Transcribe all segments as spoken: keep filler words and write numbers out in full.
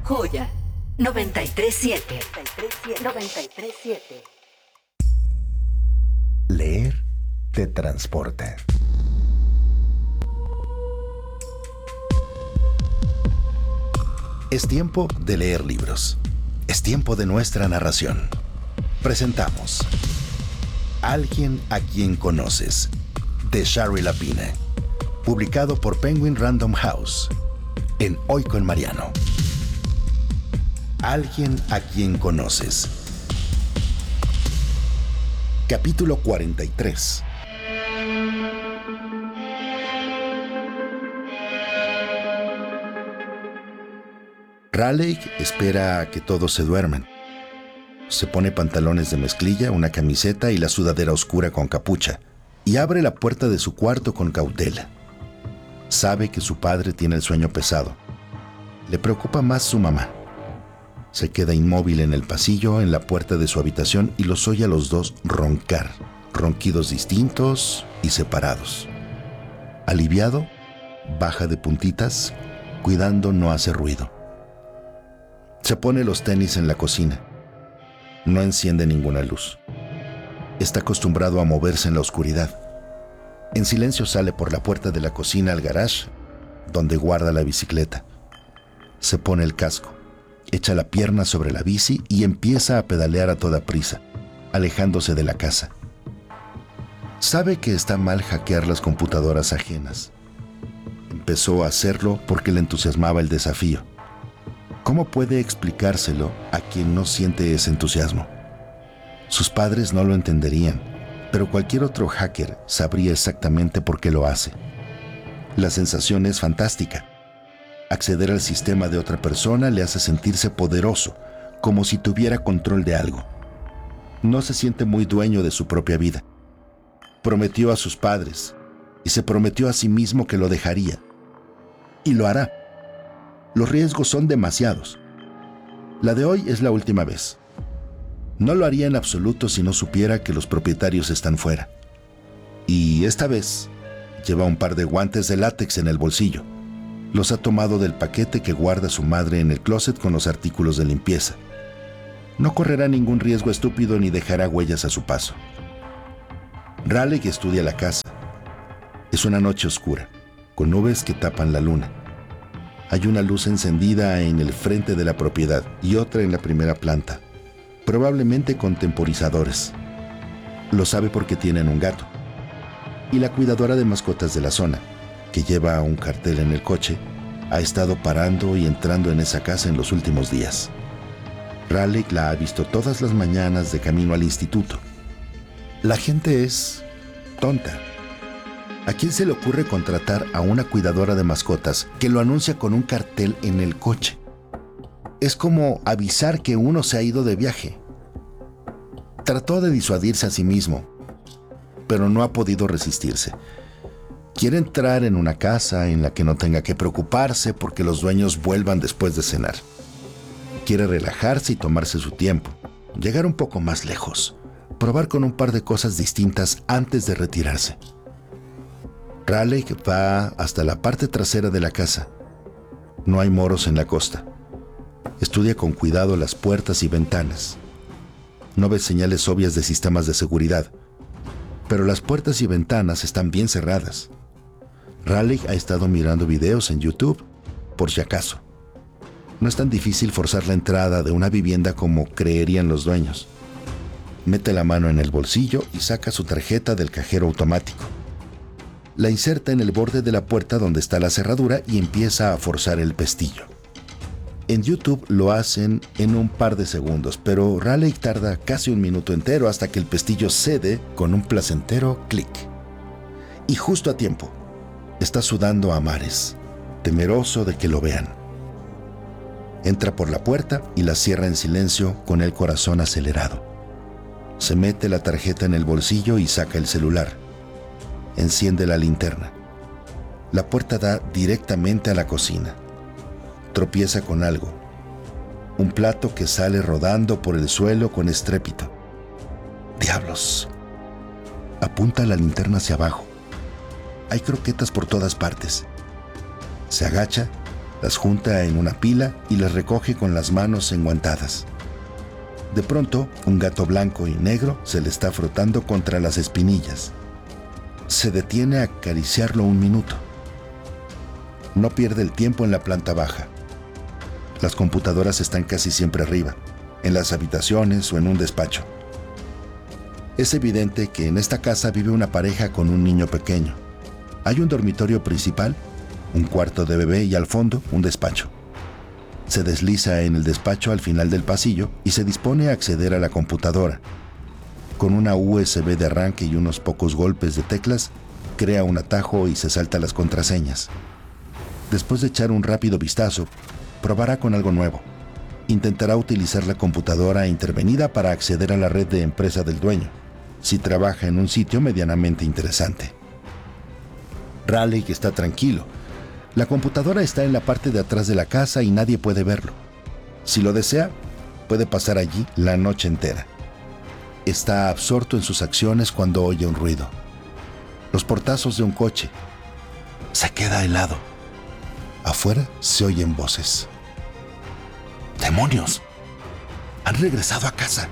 Joya noventa y tres siete. noventa y tres siete. Leer te transporta. Es tiempo de leer libros. Es tiempo de nuestra narración. Presentamos Alguien a quien conoces, de Shari Lapine, publicado por Penguin Random House, en Hoy con Mariano. Alguien a quien conoces. Capítulo cuarenta y tres. Raleigh espera a que todos se duerman. Se pone pantalones de mezclilla, una camiseta y la sudadera oscura con capucha, y abre la puerta de su cuarto con cautela. Sabe que su padre tiene el sueño pesado. Le preocupa más su mamá. Se queda inmóvil en el pasillo, en la puerta de su habitación, y los oye a los dos roncar, ronquidos distintos y separados. Aliviado, baja de puntitas, cuidando no hacer ruido. Se pone los tenis en la cocina. No enciende ninguna luz. Está acostumbrado a moverse en la oscuridad. En silencio sale por la puerta de la cocina al garage, donde guarda la bicicleta. Se pone el casco, echa la pierna sobre la bici y empieza a pedalear a toda prisa, alejándose de la casa. Sabe que está mal hackear las computadoras ajenas. Empezó a hacerlo porque le entusiasmaba el desafío. ¿Cómo puede explicárselo a quien no siente ese entusiasmo? Sus padres no lo entenderían, pero cualquier otro hacker sabría exactamente por qué lo hace. La sensación es fantástica. Acceder al sistema de otra persona le hace sentirse poderoso, como si tuviera control de algo. No se siente muy dueño de su propia vida. Prometió a sus padres y se prometió a sí mismo que lo dejaría. Y lo hará. Los riesgos son demasiados. La de hoy es la última vez. No lo haría en absoluto si no supiera que los propietarios están fuera. Y esta vez lleva un par de guantes de látex en el bolsillo. Los ha tomado del paquete que guarda su madre en el closet con los artículos de limpieza. No correrá ningún riesgo estúpido ni dejará huellas a su paso. Raleigh estudia la casa. Es una noche oscura, con nubes que tapan la luna. Hay una luz encendida en el frente de la propiedad y otra en la primera planta, probablemente con temporizadores. Lo sabe porque tienen un gato. Y la cuidadora de mascotas de la zona, que lleva un cartel en el coche, ha estado parando y entrando en esa casa en los últimos días. Raleigh la ha visto todas las mañanas de camino al instituto. La gente es tonta. ¿A quién se le ocurre contratar a una cuidadora de mascotas que lo anuncia con un cartel en el coche? Es como avisar que uno se ha ido de viaje. Trató de disuadirse a sí mismo, pero no ha podido resistirse. Quiere entrar en una casa en la que no tenga que preocuparse porque los dueños vuelvan después de cenar. Quiere relajarse y tomarse su tiempo, llegar un poco más lejos, probar con un par de cosas distintas antes de retirarse. Raleigh va hasta la parte trasera de la casa. No hay moros en la costa. Estudia con cuidado las puertas y ventanas. No ve señales obvias de sistemas de seguridad, pero las puertas y ventanas están bien cerradas. Raleigh ha estado mirando videos en YouTube, por si acaso. No es tan difícil forzar la entrada de una vivienda como creerían los dueños. Mete la mano en el bolsillo y saca su tarjeta del cajero automático. La inserta en el borde de la puerta donde está la cerradura y empieza a forzar el pestillo. En YouTube lo hacen en un par de segundos, pero Raleigh tarda casi un minuto entero hasta que el pestillo cede con un placentero clic. Y justo a tiempo. Está sudando a mares, temeroso de que lo vean. Entra por la puerta y la cierra en silencio con el corazón acelerado. Se mete la tarjeta en el bolsillo y saca el celular. Enciende la linterna. La puerta da directamente a la cocina. Tropieza con algo. Un plato que sale rodando por el suelo con estrépito. ¡Diablos! Apunta la linterna hacia abajo. Hay croquetas por todas partes. Se agacha Las junta en una pila y las recoge con las manos enguantadas. De pronto, un gato blanco y negro se le está frotando contra las espinillas. Se detiene a acariciarlo un minuto. No pierde el tiempo en la planta baja. Las computadoras están casi siempre arriba, en las habitaciones o en un despacho. Es evidente que en esta casa vive una pareja con un niño pequeño. Hay un dormitorio principal, un cuarto de bebé y al fondo un despacho. Se desliza en el despacho al final del pasillo y se dispone a acceder a la computadora. Con una U S B de arranque y unos pocos golpes de teclas, crea un atajo y se salta las contraseñas. Después de echar un rápido vistazo, probará con algo nuevo. Intentará utilizar la computadora intervenida para acceder a la red de empresa del dueño, si trabaja en un sitio medianamente interesante. Raleigh está tranquilo. La computadora está en la parte de atrás de la casa y nadie puede verlo. Si lo desea, puede pasar allí la noche entera. Está absorto en sus acciones cuando oye un ruido. Los portazos de un coche. Se queda helado. Afuera se oyen voces. ¡Demonios! Han regresado a casa.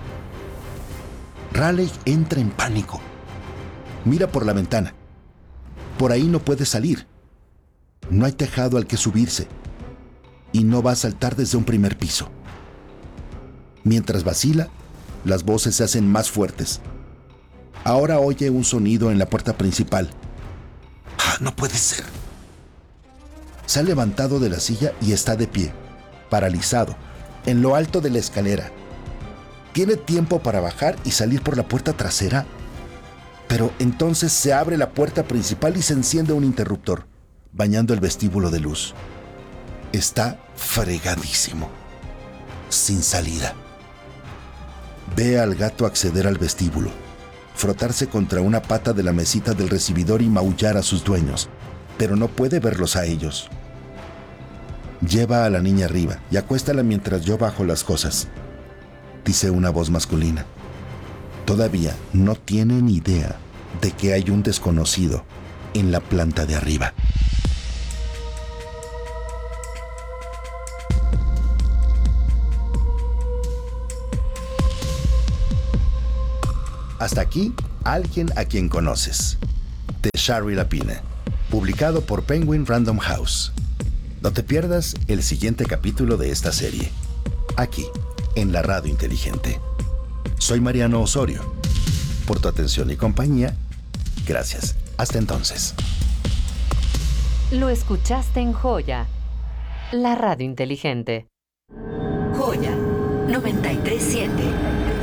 Raleigh entra en pánico. Mira por la ventana. Por ahí no puede salir. No hay tejado al que subirse. Y no va a saltar desde un primer piso. Mientras vacila, las voces se hacen más fuertes. Ahora oye un sonido en la puerta principal. ¡Ah, no puede ser! Se ha levantado de la silla y está de pie, paralizado, en lo alto de la escalera. Tiene tiempo para bajar y salir por la puerta trasera, pero entonces se abre la puerta principal y se enciende un interruptor, bañando el vestíbulo de luz. Está fregadísimo, sin salida. Ve al gato acceder al vestíbulo, frotarse contra una pata de la mesita del recibidor y maullar a sus dueños, pero no puede verlos a ellos. Lleva a la niña arriba y acuéstala mientras yo bajo las cosas, dice una voz masculina. Todavía no tiene ni idea de que hay un desconocido en la planta de arriba. Hasta aquí, Alguien a quien conoces, de Shari Lapine, publicado por Penguin Random House. No te pierdas el siguiente capítulo de esta serie, aquí, en la Radio Inteligente. Soy Mariano Osorio. Por tu atención y compañía, gracias. Hasta entonces. Lo escuchaste en Joya, la Radio Inteligente. Joya noventa y tres punto siete.